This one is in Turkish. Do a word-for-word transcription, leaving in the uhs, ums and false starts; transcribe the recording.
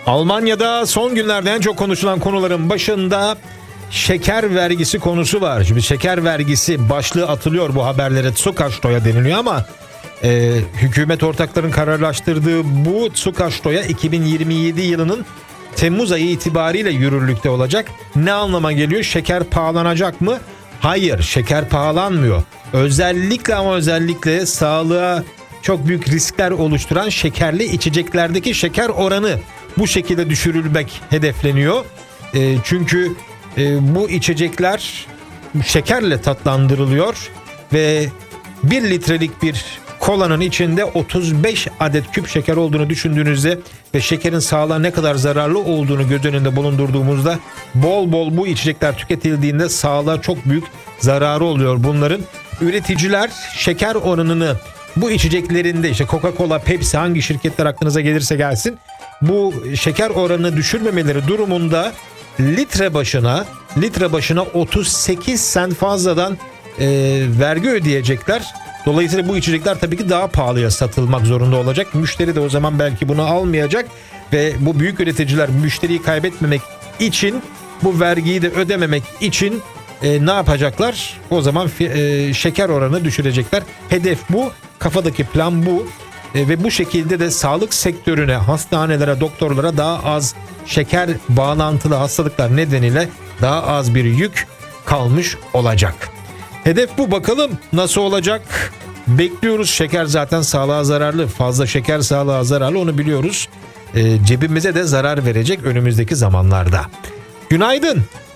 Almanya'da son günlerde en çok konuşulan konuların başında şeker vergisi konusu var. Şimdi şeker vergisi başlığı atılıyor bu haberlere, Zuckersteuer deniliyor ama e, hükümet ortaklarının kararlaştırdığı bu Zuckersteuer iki bin yirmi yedi yılının Temmuz ayı itibariyle yürürlükte olacak. Ne anlama geliyor? Şeker pahalanacak mı? Hayır, şeker pahalanmıyor. Özellikle ama özellikle sağlığa çok büyük riskler oluşturan şekerli içeceklerdeki şeker oranı bu şekilde düşürülmek hedefleniyor. E, çünkü e, bu içecekler şekerle tatlandırılıyor ve bir litrelik bir kolanın içinde otuz beş adet küp şeker olduğunu düşündüğünüzde ve şekerin sağlığa ne kadar zararlı olduğunu göz önünde bulundurduğumuzda bol bol bu içecekler tüketildiğinde sağlığa çok büyük zararı oluyor bunların. Üreticiler şeker oranını bu içeceklerinde, işte Coca-Cola, Pepsi, hangi şirketler aklınıza gelirse gelsin, bu şeker oranını düşürmemeleri durumunda litre başına litre başına otuz sekiz sent fazladan e, vergi ödeyecekler. Dolayısıyla bu içecekler tabii ki daha pahalıya satılmak zorunda olacak. Müşteri de o zaman belki bunu almayacak ve bu büyük üreticiler müşteriyi kaybetmemek için, bu vergiyi de ödememek için e, ne yapacaklar? O zaman e, şeker oranını düşürecekler. Hedef bu, kafadaki plan bu. E, ve bu şekilde de sağlık sektörüne, hastanelere, doktorlara daha az şeker bağlantılı hastalıklar nedeniyle daha az bir yük kalmış olacak. Hedef bu, bakalım nasıl olacak? Bekliyoruz. Şeker zaten sağlığa zararlı. Fazla şeker sağlığa zararlı, onu biliyoruz. E, cebimize de zarar verecek önümüzdeki zamanlarda. Günaydın.